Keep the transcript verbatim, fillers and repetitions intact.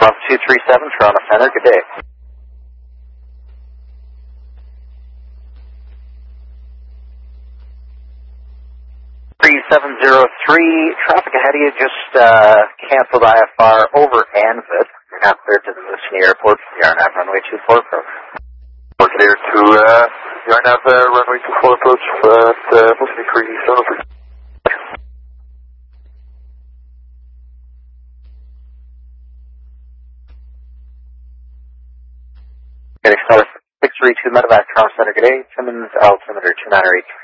Bravo two three seven, Toronto Center, good day. three seven zero three, traffic ahead of you just uh, canceled I F R over Anvit. You're now cleared to the Moosonee Airport for the R N A V runway two four approach. We're clear to uh, the R N A V uh, runway two four approach at uh, Moosonee three seven three. Get Exceller six three two Medevac, Toronto Center, good day. Timmins altimeter two nine eight.